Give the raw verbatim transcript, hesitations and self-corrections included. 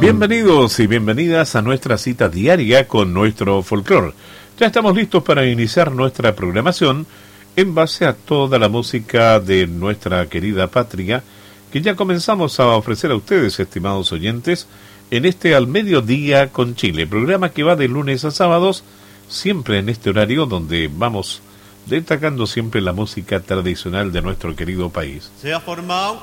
Bienvenidos y bienvenidas a nuestra cita diaria con nuestro folclore. Ya estamos listos para iniciar nuestra programación en base a toda la música de nuestra querida patria que ya comenzamos a ofrecer a ustedes, estimados oyentes, en este Al Mediodía con Chile, programa que va de lunes a sábados, siempre en este horario donde vamos destacando siempre la música tradicional de nuestro querido país. Se ha formado